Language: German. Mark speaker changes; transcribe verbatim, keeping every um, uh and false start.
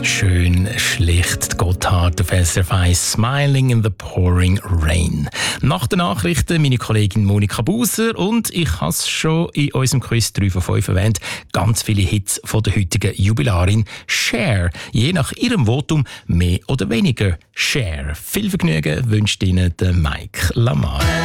Speaker 1: Schön schlicht Gotthard auf S R F eins, Smiling in the Pouring Rain. Nach den Nachrichten meine Kollegin Monika Buser und ich habe es schon in unserem Quiz drei von fünf erwähnt, ganz viele Hits von der heutigen Jubilarin Cher. Je nach ihrem Votum mehr oder weniger Cher. Viel Vergnügen wünscht Ihnen der Mike Lamar.